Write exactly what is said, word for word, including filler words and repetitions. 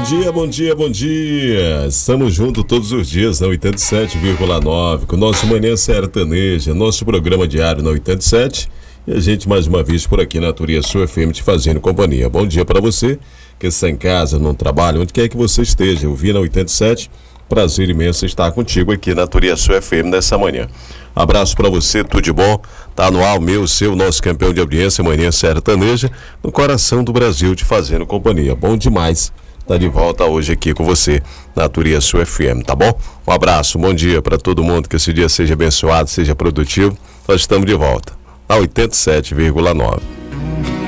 dia, bom dia, bom dia. Estamos juntos todos os dias na oitenta e sete vírgula nove com o nosso Manhã Sertaneja, nosso programa diário na oitenta e sete. E a gente mais uma vez por aqui na Turiaçu F M te fazendo companhia. Bom dia para você que está em casa, no trabalho, onde quer que você esteja. Eu vi na oitenta e sete. Prazer imenso estar contigo aqui na Turiaçu F M nessa manhã. Abraço para você, tudo de bom. Tá no ar o meu, seu, nosso campeão de audiência, Manhã Sertaneja, no coração do Brasil te fazendo companhia. Bom demais tá de volta hoje aqui com você na Turiaçu F M, tá bom? Um abraço, bom dia para todo mundo, que esse dia seja abençoado, seja produtivo. Nós estamos de volta na oitenta e sete vírgula nove.